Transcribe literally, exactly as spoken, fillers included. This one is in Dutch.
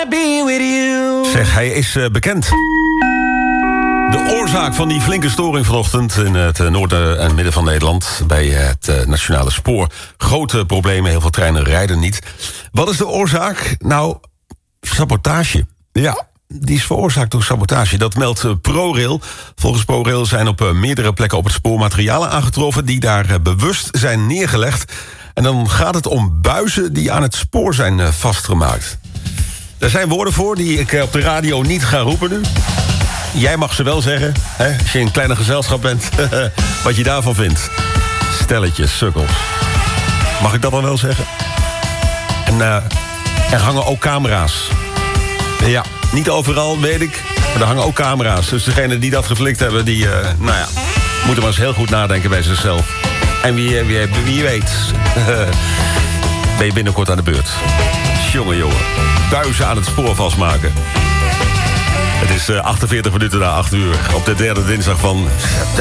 wanna be with you. Zeg, hij is uh, bekend. De oorzaak van die flinke storing vanochtend in het noorden en midden van Nederland bij het uh, nationale spoor. Grote problemen, heel veel treinen rijden niet. Wat is de oorzaak? Nou, sabotage. Ja, die is veroorzaakt door sabotage. Dat meldt uh, ProRail. Volgens ProRail zijn op uh, meerdere plekken op het spoor materialen aangetroffen die daar uh, bewust zijn neergelegd. En dan gaat het om buizen die aan het spoor zijn uh, vastgemaakt. Er zijn woorden voor die ik uh, op de radio niet ga roepen nu. Jij mag ze wel zeggen, hè, als je in een kleine gezelschap bent, wat je daarvan vindt. Stelletjes, sukkels. Mag ik dat dan wel zeggen? En uh, er hangen ook camera's. Ja, niet overal, weet ik, maar er hangen ook camera's. Dus degenen die dat geflikt hebben, die, uh, nou ja, moeten maar eens heel goed nadenken bij zichzelf. En wie, wie, wie weet, ben je binnenkort aan de beurt. Jongen, jongen, buizen aan het spoor vastmaken. Het is uh, achtenveertig minuten na acht uur op de derde dinsdag van september.